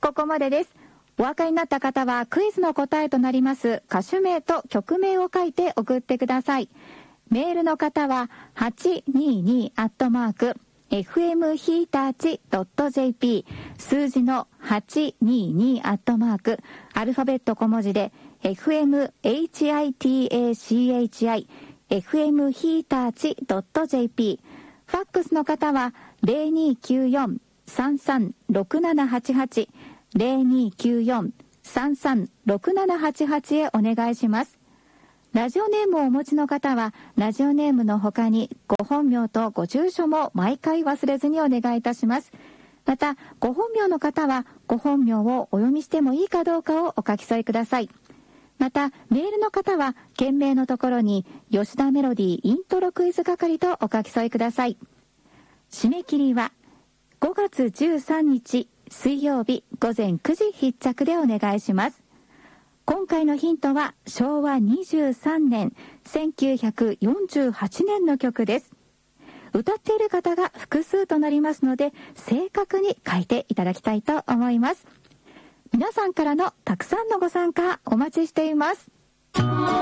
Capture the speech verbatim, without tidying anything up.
ここまでです。お分かりになった方はクイズの答えとなります歌手名と曲名を書いて送ってください。メールの方は はちにーにー アットマーク エフエムヒーターチ ドット ジェーピー 数字のはちにーにー アットマークアルファベット小文字で エフエムヒーターチ エフエムヒーターチ ドット ジェーピー ファックスの方は ゼロにーきゅうよん さんさん ろくななはちはち ゼロにーきゅうよん さんさん ろくななはちはち へお願いします。ラジオネームをお持ちの方はラジオネームの他にご本名とご住所も毎回忘れずにお願いいたします。またご本名の方はご本名をお読みしてもいいかどうかをお書き添えください。またメールの方は件名のところに吉田メロディーイントロクイズ係とお書き添えください。締め切りはごがつじゅうさんにち水曜日午前くじ必着でお願いします。今回のヒントはしょうわにじゅうさんねんせんきゅうひゃくよんじゅうはちねんの曲です。歌っている方が複数となりますので正確に書いていただきたいと思います。皆さんからのたくさんのご参加お待ちしています。